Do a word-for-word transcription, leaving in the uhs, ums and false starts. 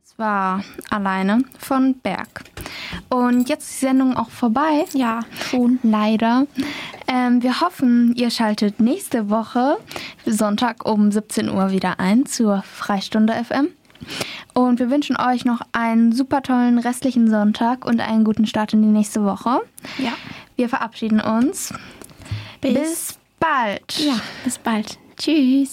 War alleine von Berg. Und jetzt ist die Sendung auch vorbei. Ja, schon. Leider. Ähm, wir hoffen, ihr schaltet nächste Woche Sonntag um siebzehn Uhr wieder ein zur Freistunde F M. Und wir wünschen euch noch einen super tollen restlichen Sonntag und einen guten Start in die nächste Woche. Ja. Wir verabschieden uns. Bis, bis bald. Ja, bis bald. Tschüss.